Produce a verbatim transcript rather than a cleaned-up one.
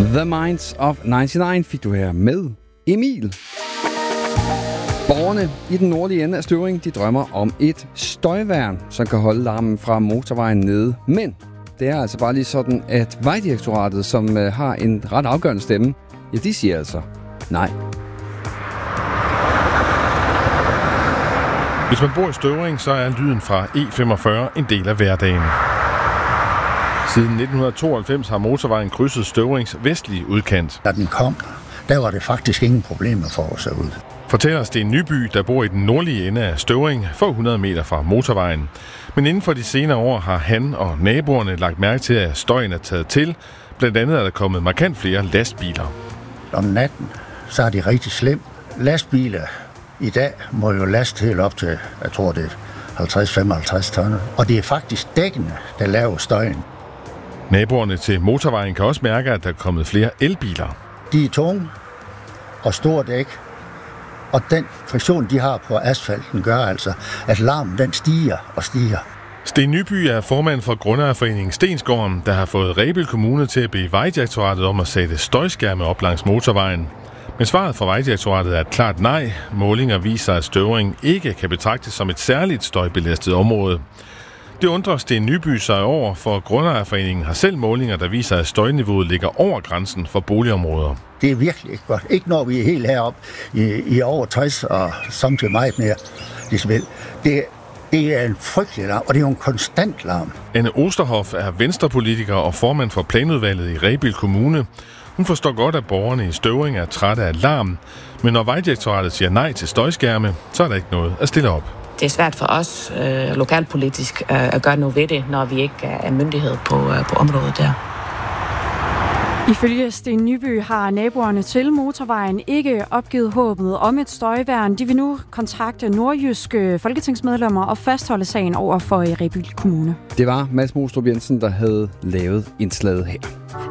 The Minds of nioghalvfems fik du her med Emil. Borgerne i den nordlige ende af Støvring, de drømmer om et støjværn, som kan holde larmen fra motorvejen nede. Men det er altså bare lige sådan, at Vejdirektoratet, som øh, har en ret afgørende stemme, ja, de siger altså nej. Hvis man bor i Støvring, så er lyden fra E femogfyrre en del af hverdagen. Siden nitten tooghalvfems har motorvejen krydset Støvrings vestlige udkant. Da den kom, der var det faktisk ingen problemer for os herude. Fortæller Sten Nyby, der bor i den nordlige ende af Støvring, få hundrede meter fra motorvejen. Men inden for de senere år har han og naboerne lagt mærke til, at støjen er taget til. Blandt andet er der kommet markant flere lastbiler. Om natten, så er det rigtig slemt. Lastbiler i dag må jo laste helt op til, jeg tror det er halvtreds til femoghalvtreds tonner. Og det er faktisk dækkene, der laver støjen. Naboerne til motorvejen kan også mærke, at der er kommet flere elbiler. De er tunge og store dæk. Og den friktion, de har på asfalten, gør altså, at larmen den stiger og stiger. Sten Nyby er formand for Grundejerforeningen Stensgården, der har fået Rebild Kommune til at bede Vejdirektoratet om at sætte støjskærme op langs motorvejen. Men svaret fra Vejdirektoratet er et klart nej. Målinger viser, at Støvring ikke kan betragtes som et særligt støjbelastet område. Det undrer Sten Nyby sig over, for Grundejerforeningen har selv målinger, der viser, at støjniveauet ligger over grænsen for boligområder. Det er virkelig ikke godt. Ikke når vi er helt heroppe i, i over tres og samtidig meget mere decibel. Det, det er en frygtelig larm, og det er jo en konstant larm. Anne Osterhoff er venstrepolitiker og formand for planudvalget i Rebild Kommune. Hun forstår godt, at borgerne i Støvring er trætte af larm, men når Vejdirektoratet siger nej til støjskærme, så er der ikke noget at stille op. Det er svært for os øh, lokalpolitisk øh, at gøre noget ved det, når vi ikke er myndighed på, øh, på området der. Ifølge Sten Nyby har naboerne til motorvejen ikke opgivet håbet om et støjværn. De vil nu kontakte nordjyske folketingsmedlemmer og fastholde sagen over for Rebild Kommune. Det var Mads Mostrup Jensen, der havde lavet indslaget her.